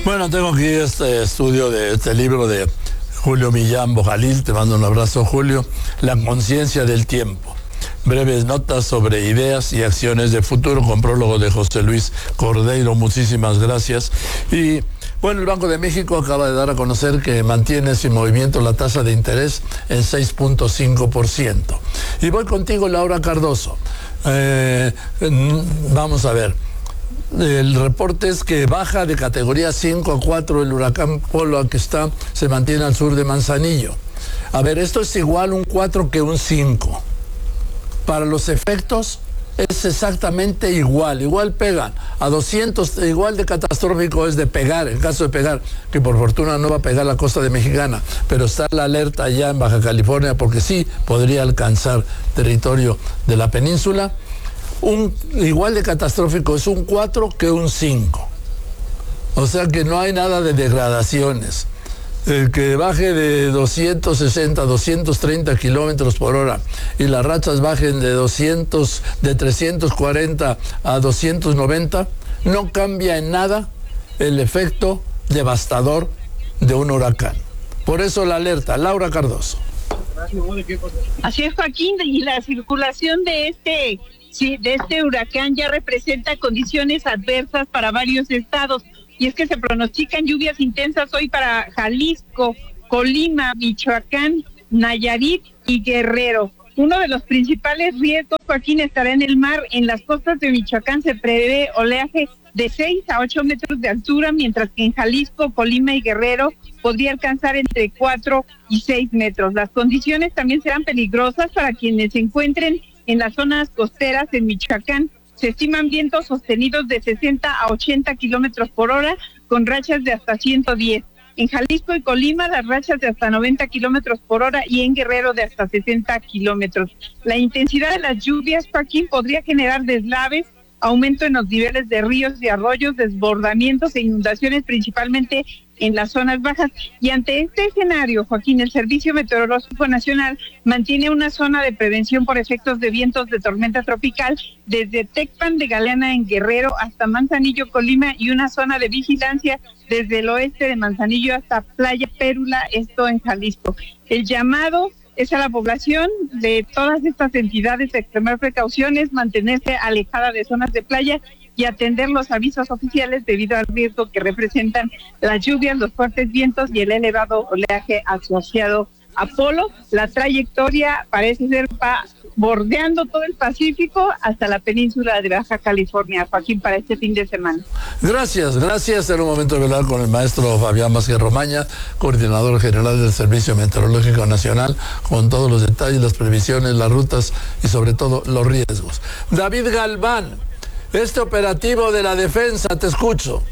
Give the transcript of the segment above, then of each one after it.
Bueno, tengo aquí este estudio de este libro de Julio Millán Bojalil. Te mando un abrazo, Julio. La conciencia del tiempo. Breves notas sobre ideas y acciones de futuro, con prólogo de José Luis Cordeiro. Muchísimas gracias. Y bueno, el Banco de México acaba de dar a conocer que mantiene sin movimiento la tasa de interés en 6.5%. Y voy contigo, Laura Cardoso. Vamos a ver. El reporte es que baja de categoría 5 a 4 el huracán Polo, que se mantiene al sur de Manzanillo. A ver, esto es igual un 4 que un 5. Para los efectos es exactamente igual pegan a 200, igual de catastrófico es de pegar, en caso de pegar, que por fortuna no va a pegar la costa de Mexicana, pero está la alerta allá en Baja California porque sí podría alcanzar territorio de la península. Igual de catastrófico es un 4 que un 5. O sea que no hay nada de degradaciones. El que baje de 260, 230 kilómetros por hora y las rachas bajen de 340 a 290, no cambia en nada el efecto devastador de un huracán. Por eso la alerta. Laura Cardoso. Así es, Joaquín, y la circulación de este huracán ya representa condiciones adversas para varios estados, y es que se pronostican lluvias intensas hoy para Jalisco, Colima, Michoacán, Nayarit y Guerrero. Uno de los principales riesgos, Joaquín, estará en el mar. En las costas de Michoacán se prevé oleaje de 6 a 8 metros de altura, mientras que en Jalisco, Colima y Guerrero podría alcanzar entre 4 y 6 metros. Las condiciones también serán peligrosas para quienes se encuentren en las zonas costeras en Michoacán. Se estiman vientos sostenidos de 60 a 80 kilómetros por hora, con rachas de hasta 110. En Jalisco y Colima, las rachas de hasta 90 kilómetros por hora, y en Guerrero de hasta 60 kilómetros. La intensidad de las lluvias, Joaquín, podría generar deslaves, aumento en los niveles de ríos y arroyos, desbordamientos e inundaciones, principalmente en las zonas bajas. Y ante este escenario, Joaquín, el Servicio Meteorológico Nacional mantiene una zona de prevención por efectos de vientos de tormenta tropical desde Tecpan de Galeana en Guerrero hasta Manzanillo, Colima, y una zona de vigilancia desde el oeste de Manzanillo hasta Playa Pérula, esto en Jalisco. El llamado es a la población de todas estas entidades a extremar precauciones, mantenerse alejada de zonas de playa y atender los avisos oficiales debido al riesgo que representan las lluvias, los fuertes vientos y el elevado oleaje asociado a Polo. La trayectoria parece ser bordeando todo el Pacífico hasta la península de Baja California, Joaquín, para este fin de semana. Gracias. Era un momento de hablar con el maestro Fabián Vázquez Romaña, coordinador general del Servicio Meteorológico Nacional, con todos los detalles, las previsiones, las rutas y sobre todo los riesgos. David Galván, este operativo de la defensa, te escucho.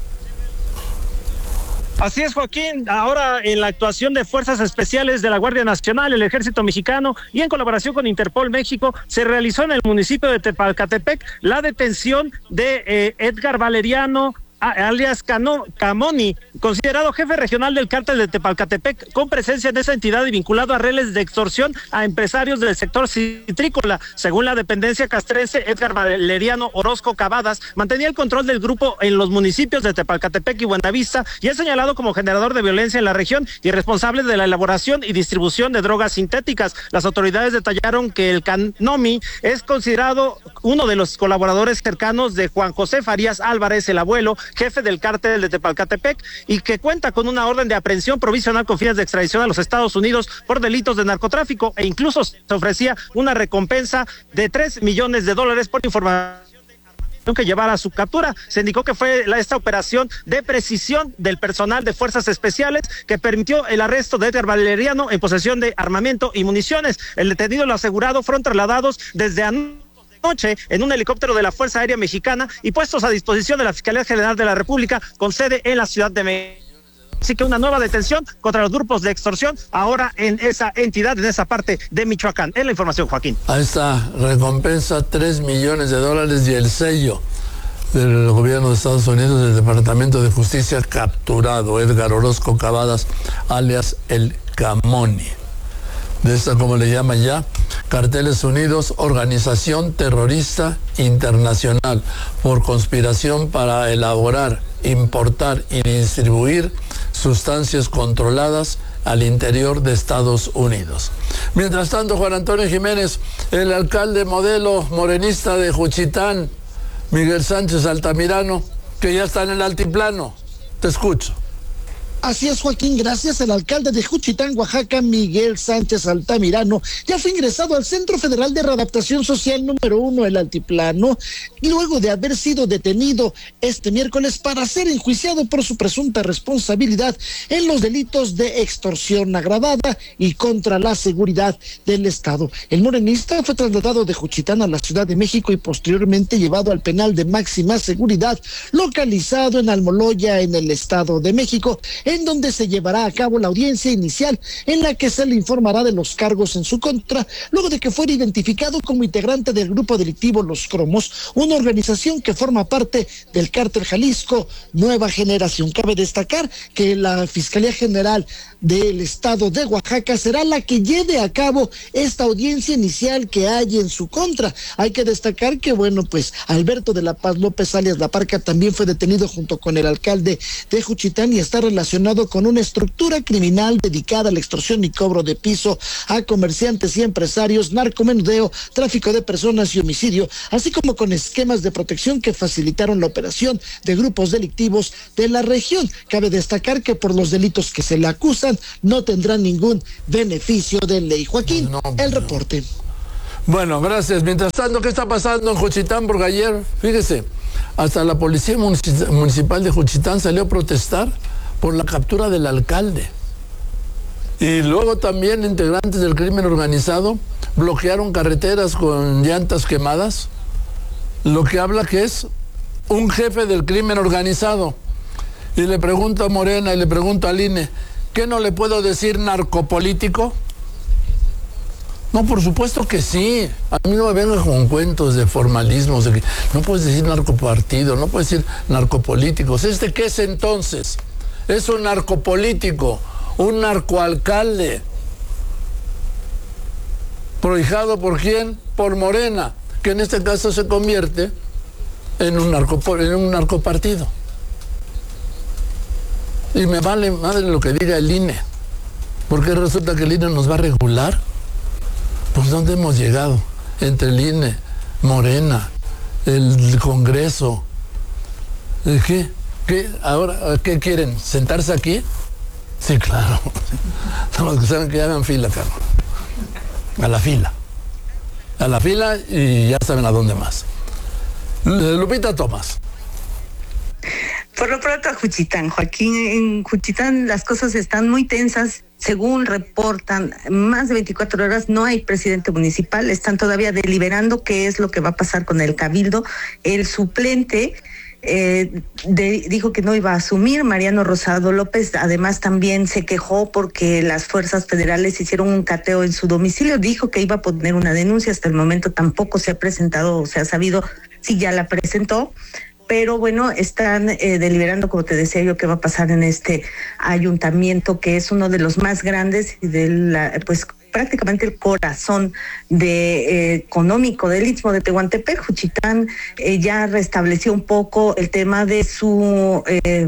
Así es, Joaquín. Ahora, en la actuación de fuerzas especiales de la Guardia Nacional, el Ejército Mexicano y en colaboración con Interpol México, se realizó en el municipio de Tepalcatepec la detención de Edgar Valeriano, alias Camoni, considerado jefe regional del cártel de Tepalcatepec, con presencia en esa entidad y vinculado a redes de extorsión a empresarios del sector citrícola. Según la dependencia castrense, Edgar Valeriano Orozco Cavadas mantenía el control del grupo en los municipios de Tepalcatepec y Buenavista, y es señalado como generador de violencia en la región y responsable de la elaboración y distribución de drogas sintéticas. Las autoridades detallaron que el Canomi es considerado uno de los colaboradores cercanos de Juan José Farías Álvarez, el abuelo, jefe del cártel de Tepalcatepec, y que cuenta con una orden de aprehensión provisional con fines de extradición a los Estados Unidos por delitos de narcotráfico, e incluso se ofrecía una recompensa de $3 millones por información que llevara a su captura. Se indicó que fue esta operación de precisión del personal de fuerzas especiales que permitió el arresto de Edgar Valeriano en posesión de armamento y municiones. El detenido y lo asegurado fueron trasladados desde anoche en un helicóptero de la Fuerza Aérea Mexicana y puestos a disposición de la Fiscalía General de la República con sede en la Ciudad de México. Así que una nueva detención contra los grupos de extorsión ahora en esa entidad, en esa parte de Michoacán. Es la información, Joaquín. Ahí está, recompensa $3 millones y el sello del gobierno de Estados Unidos, del Departamento de Justicia, capturado Edgar Orozco Cavadas, alias el Camoni. De esta, como le llaman ya, Carteles Unidos, organización terrorista internacional, por conspiración para elaborar, importar y distribuir sustancias controladas al interior de Estados Unidos. Mientras tanto, Juan Antonio Jiménez, el alcalde modelo morenista de Juchitán, Miguel Sánchez Altamirano, que ya está en el altiplano. Te escucho. Así es, Joaquín, gracias. El alcalde de Juchitán, Oaxaca, Miguel Sánchez Altamirano, ya fue ingresado al Centro Federal de Readaptación Social número 1, el Altiplano, luego de haber sido detenido este miércoles para ser enjuiciado por su presunta responsabilidad en los delitos de extorsión agravada y contra la seguridad del Estado. El morenista fue trasladado de Juchitán a la Ciudad de México y posteriormente llevado al penal de máxima seguridad, localizado en Almoloya, en el Estado de México, en donde se llevará a cabo la audiencia inicial en la que se le informará de los cargos en su contra, luego de que fuera identificado como integrante del grupo delictivo Los Cromos, una organización que forma parte del Cártel Jalisco Nueva Generación. Cabe destacar que la Fiscalía General del Estado de Oaxaca será la que lleve a cabo esta audiencia inicial que hay en su contra. Hay que destacar que, pues Alberto de la Paz López alias La Parca también fue detenido junto con el alcalde de Juchitán y está relacionado con una estructura criminal dedicada a la extorsión y cobro de piso a comerciantes y empresarios, narcomenudeo, tráfico de personas y homicidio, así como con esquemas de protección que facilitaron la operación de grupos delictivos de la región. Cabe destacar que por los delitos que se le acusan no tendrán ningún beneficio de ley. Joaquín, el reporte. Bueno, gracias. Mientras tanto, ¿qué está pasando en Juchitán? Porque ayer, fíjese, hasta la Policía Municipal de Juchitán salió a protestar por la captura del alcalde. Y luego también integrantes del crimen organizado bloquearon carreteras con llantas quemadas, lo que habla que es un jefe del crimen organizado. Y le pregunto a Morena y le pregunto al INE, ¿qué no le puedo decir narcopolítico? No, por supuesto que sí. A mí no me vengan con cuentos de formalismos, de que no puedes decir narcopartido, no puedes decir narcopolíticos. ¿Este qué es entonces? Es un narcopolítico, un narcoalcalde. ¿Prohijado por quién? Por Morena, que en este caso se convierte en un narcopartido. Y me vale madre lo que diga el INE, porque resulta que el INE nos va a regular. Pues ¿dónde hemos llegado? Entre el INE, Morena, el Congreso. ¿Qué? ¿Ahora qué quieren? ¿Sentarse aquí? Sí, claro. Son los que saben que hagan fila, Carlos. A la fila. A la fila y ya saben a dónde más. Lupita Tomás. Por lo pronto a Juchitán, Joaquín. En Juchitán las cosas están muy tensas. Según reportan, más de 24 horas no hay presidente municipal. Están todavía deliberando qué es lo que va a pasar con el cabildo. El suplente dijo que no iba a asumir. Mariano Rosado López además también se quejó porque las fuerzas federales hicieron un cateo en su domicilio. Dijo que iba a poner una denuncia. Hasta el momento tampoco se ha presentado o se ha sabido si ya la presentó. Pero bueno, están deliberando, como te decía yo, qué va a pasar en este ayuntamiento, que es uno de los más grandes y pues prácticamente el corazón económico del Istmo de Tehuantepec. Juchitán ya restableció un poco el tema de su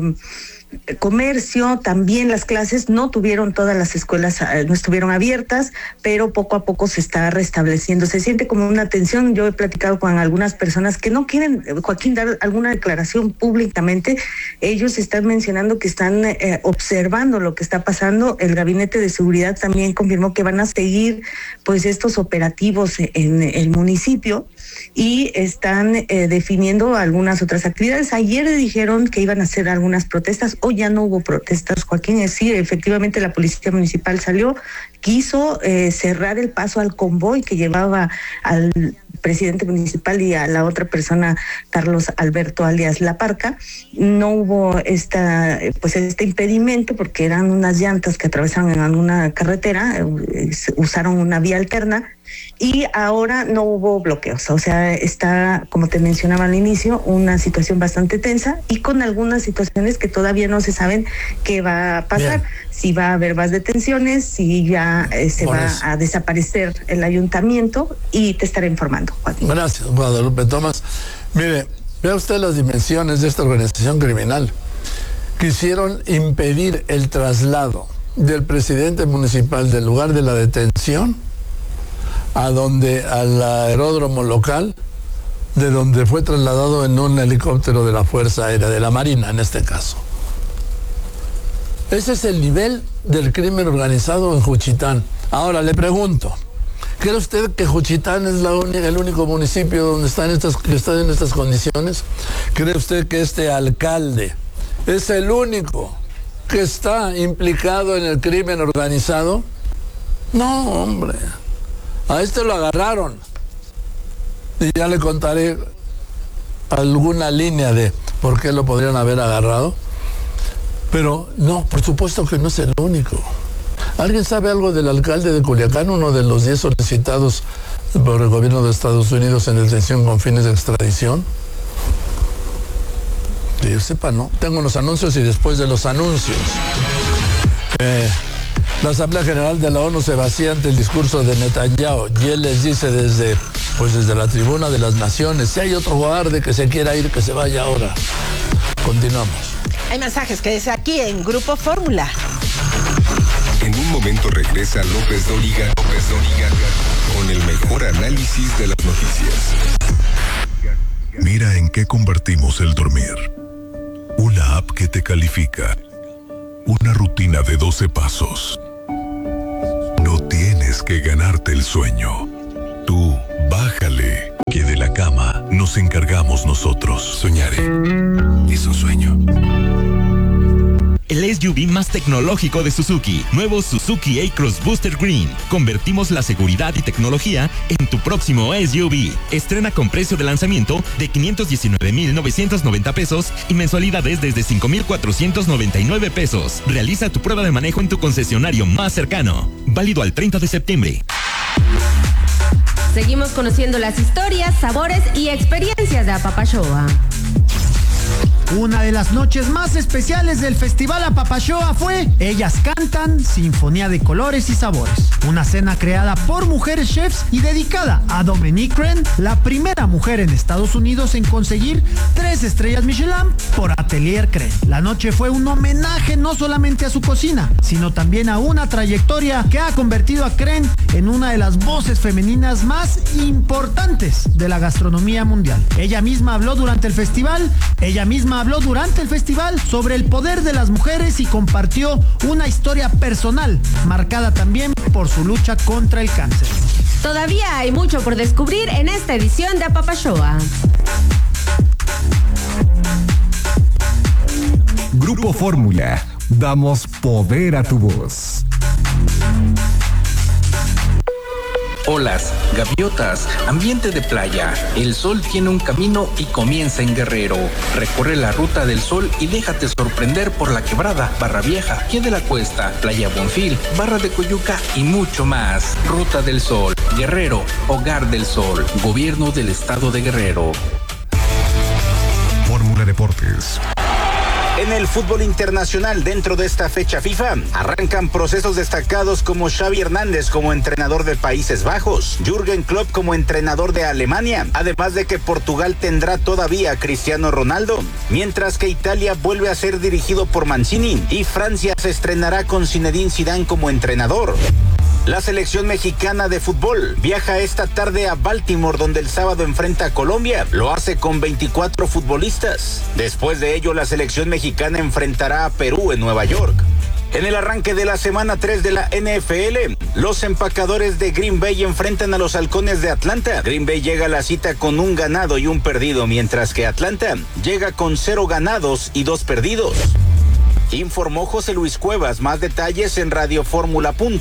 comercio. También las clases no tuvieron, todas las escuelas no estuvieron abiertas, pero poco a poco se está restableciendo. Se siente como una tensión. Yo he platicado con algunas personas que no quieren, Joaquín, dar alguna declaración públicamente. Ellos están mencionando que están observando lo que está pasando. El Gabinete de Seguridad también confirmó que van a seguir pues estos operativos en el municipio y están definiendo algunas otras actividades. Ayer dijeron que iban a hacer algunas protestas. Hoy ya no hubo protestas, Joaquín. Es decir, efectivamente la Policía Municipal salió, quiso cerrar el paso al convoy que llevaba al presidente municipal y a la otra persona, Carlos Alberto alias La Parca. No hubo este impedimento porque eran unas llantas que atravesaron en alguna carretera, usaron una vía alterna. Y ahora no hubo bloqueos, o sea, está, como te mencionaba al inicio, una situación bastante tensa y con algunas situaciones que todavía no se saben qué va a pasar. Bien. Si va a haber más detenciones, si ya se va a desaparecer el ayuntamiento, y te estaré informando, Joaquín. Gracias, Guadalupe Tomás. Mire, vea usted las dimensiones de esta organización criminal. quisieron impedir el traslado del presidente municipal del lugar de la detención al aeródromo local, de donde fue trasladado en un helicóptero de la Fuerza Aérea, de la Marina en este caso. Ese es el nivel del crimen organizado en Juchitán. Ahora le pregunto, ¿cree usted que Juchitán es el único municipio donde está en estas condiciones? ¿Cree usted que este alcalde es el único que está implicado en el crimen organizado? No, hombre. A este lo agarraron. Y ya le contaré alguna línea de por qué lo podrían haber agarrado. Pero no, por supuesto que no es el único. ¿Alguien sabe algo del alcalde de Culiacán, uno de los 10 solicitados por el gobierno de Estados Unidos en detención con fines de extradición? Que yo sepa, no. Tengo los anuncios y después de los anuncios. La Asamblea General de la ONU se vacía ante el discurso de Netanyahu y él les dice desde la tribuna de las naciones, si hay otro guardia que se quiera ir, que se vaya ahora. Continuamos. Hay mensajes que dice aquí en Grupo Fórmula. En un momento regresa López Dóriga con el mejor análisis de las noticias. Mira en qué convertimos el dormir. Una app que te califica. Una rutina de 12 pasos. No tienes que ganarte el sueño. Tú, bájale, que de la cama nos encargamos nosotros. Soñaré. Es un sueño. El SUV más tecnológico de Suzuki. Nuevo Suzuki A-Cross Booster Green. Convertimos la seguridad y tecnología en tu próximo SUV. Estrena con precio de lanzamiento de 519,990 pesos y mensualidades desde 5,499 pesos. Realiza tu prueba de manejo en tu concesionario más cercano. Válido al 30 de septiembre. Seguimos conociendo las historias, sabores y experiencias de Apapashoa. Una de las noches más especiales del Festival Apapashoa fue Ellas Cantan, Sinfonía de Colores y Sabores. Una cena creada por mujeres chefs y dedicada a Dominique Crenn, la primera mujer en Estados Unidos en conseguir 3 estrellas Michelin por Atelier Crenn. La noche fue un homenaje no solamente a su cocina, sino también a una trayectoria que ha convertido a Crenn en una de las voces femeninas más importantes de la gastronomía mundial. Ella misma habló durante el festival sobre el poder de las mujeres y compartió una historia personal, marcada también por su lucha contra el cáncer. Todavía hay mucho por descubrir en esta edición de Apapashoa. Grupo Fórmula. Damos poder a tu voz. Olas, gaviotas, ambiente de playa. El sol tiene un camino y comienza en Guerrero. Recorre la ruta del sol y déjate sorprender por La Quebrada, Barra Vieja, Pie de la Cuesta, Playa Bonfil, Barra de Coyuca y mucho más. Ruta del Sol, Guerrero, Hogar del Sol, Gobierno del Estado de Guerrero. Fórmula Deportes. En el fútbol internacional, dentro de esta fecha FIFA, arrancan procesos destacados como Xavi Hernández como entrenador de Países Bajos, Jürgen Klopp como entrenador de Alemania, además de que Portugal tendrá todavía a Cristiano Ronaldo, mientras que Italia vuelve a ser dirigido por Mancini y Francia se estrenará con Zinedine Zidane como entrenador. La selección mexicana de fútbol viaja esta tarde a Baltimore, donde el sábado enfrenta a Colombia. Lo hace con 24 futbolistas. Después de ello, la selección mexicana enfrentará a Perú en Nueva York. En el arranque de la semana 3 de la NFL, los empacadores de Green Bay enfrentan a los Halcones de Atlanta. Green Bay llega a la cita con 1 ganado y 1 perdido, mientras que Atlanta llega con 0 ganados y 2 perdidos. Informó José Luis Cuevas. Más detalles en radioformula.mx.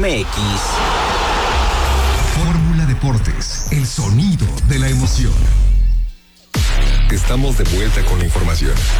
Fórmula Deportes, el sonido de la emoción. Estamos de vuelta con la información,